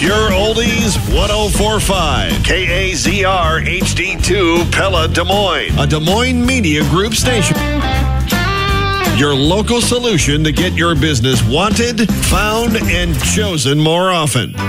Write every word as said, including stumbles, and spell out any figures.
Pure Oldies ten forty-five. K A Z R H D two Pella, Des Moines. A Des Moines Media Group station. Your local solution to get your business wanted, found, and chosen more often.